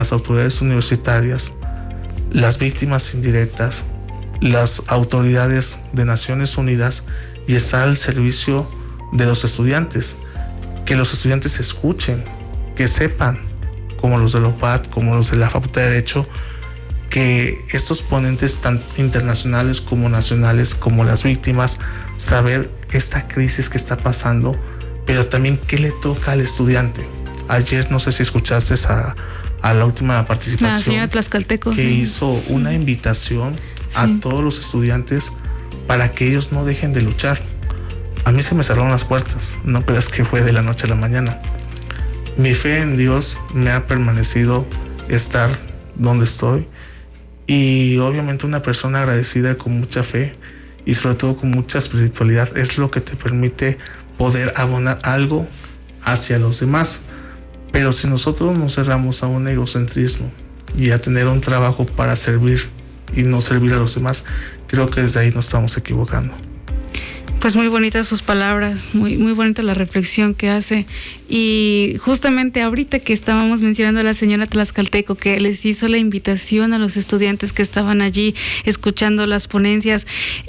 las autoridades universitarias, las víctimas indirectas, las autoridades de Naciones Unidas y estar al servicio de los estudiantes. Que los estudiantes escuchen, que sepan, como los de la UPAD, como los de la Facultad de Derecho, que estos ponentes tan internacionales como nacionales, como las víctimas, saber esta crisis que está pasando, pero también qué le toca al estudiante. Ayer, no sé si escuchaste a la última participación, la señora Tlaxcalteco, que hizo una invitación a todos los estudiantes para que ellos no dejen de luchar. A mí se me cerraron las puertas, no creas que fue de la noche a la mañana. Mi fe en Dios me ha permanecido estar donde estoy, y obviamente una persona agradecida con mucha fe y sobre todo con mucha espiritualidad es lo que te permite poder abonar algo hacia los demás. Pero si nosotros nos cerramos a un egocentrismo y a tener un trabajo para servir y no servir a los demás, creo que desde ahí nos estamos equivocando. Pues muy bonitas sus palabras, muy bonita la reflexión que hace. Y justamente ahorita que estábamos mencionando a la señora Tlaxcalteco, que les hizo la invitación a los estudiantes que estaban allí escuchando las ponencias,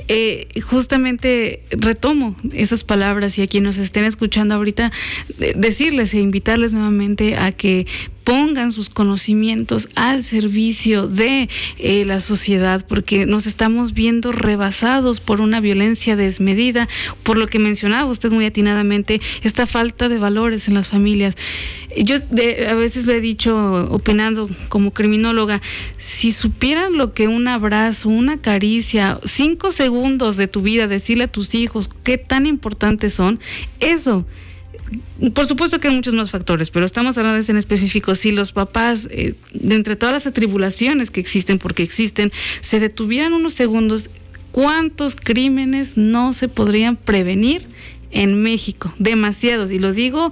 justamente retomo esas palabras, y a quienes nos estén escuchando ahorita, decirles e invitarles nuevamente a que pongan sus conocimientos al servicio de la sociedad, porque nos estamos viendo rebasados por una violencia desmedida, por lo que mencionaba usted muy atinadamente, esta falta de valores en las familias. Yo a veces lo he dicho, opinando como criminóloga, si supieran lo que un abrazo, una caricia, 5 segundos de tu vida, decirle a tus hijos qué tan importantes son, eso. Por supuesto que hay muchos más factores, pero estamos hablando de ese en específico. Si los papás, de entre todas las atribulaciones que existen, porque existen, se detuvieran unos segundos, ¿cuántos crímenes no se podrían prevenir en México? Demasiados, y lo digo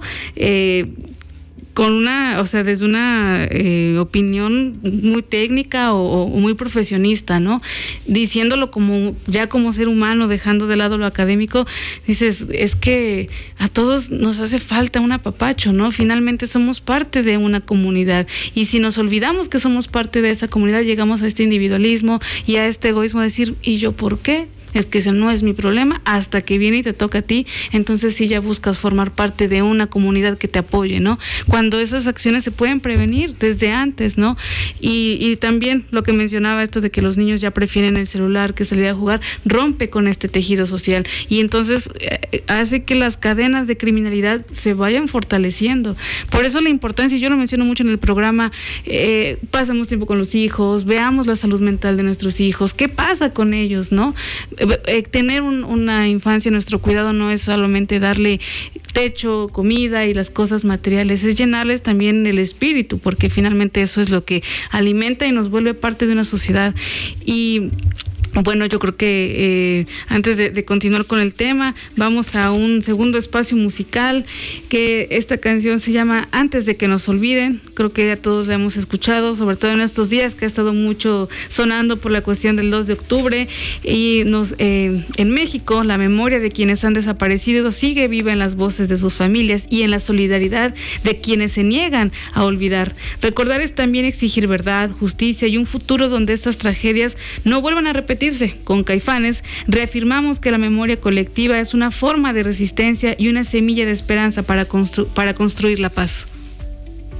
con desde una opinión muy técnica o muy profesionista, ¿no? Diciéndolo como ser humano, dejando de lado lo académico, dices, es que a todos nos hace falta un apapacho, ¿no? Finalmente somos parte de una comunidad, y si nos olvidamos que somos parte de esa comunidad, llegamos a este individualismo y a este egoísmo de decir, ¿y yo por qué? Es que ese no es mi problema, hasta que viene y te toca a ti, entonces sí ya buscas formar parte de una comunidad que te apoye, ¿no? Cuando esas acciones se pueden prevenir desde antes, ¿no? Y también lo que mencionaba, esto de que los niños ya prefieren el celular que salir a jugar, rompe con este tejido social, y entonces hace que las cadenas de criminalidad se vayan fortaleciendo. Por eso la importancia, y yo lo menciono mucho en el programa, pasamos tiempo con los hijos, veamos la salud mental de nuestros hijos, qué pasa con ellos, ¿no? Tener una infancia en nuestro cuidado no es solamente darle techo, comida y las cosas materiales, es llenarles también el espíritu, porque finalmente eso es lo que alimenta y nos vuelve parte de una sociedad. Y bueno, yo creo que antes de continuar con el tema, vamos a un segundo espacio musical, que esta canción se llama Antes de que nos olviden. Creo que ya todos la hemos escuchado, sobre todo en estos días que ha estado mucho sonando por la cuestión del 2 de octubre, y en México la memoria de quienes han desaparecido sigue viva en las voces de sus familias y en la solidaridad de quienes se niegan a olvidar. Recordar es también exigir verdad, justicia y un futuro donde estas tragedias no vuelvan a repetirse. Con Caifanes reafirmamos que la memoria colectiva es una forma de resistencia y una semilla de esperanza para construir la paz.